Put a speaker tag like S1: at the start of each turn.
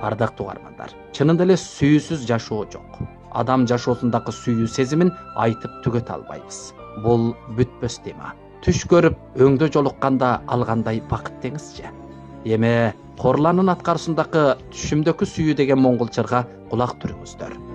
S1: Ардактуу угармандар, чынында эле сүйүүсүз жашоо жок. Адам жашоосундагы сүйүү сезимин айтып түгөтө албайбыз. Бул бүтпөс тема. Түш көрүп, өңдө жолукканда алгандай бакыт деңизчи. Эми Корланын аткаруусундагы Түшүмдөгү сүйүү деген моңгол чырга кулак түрүңүздөр.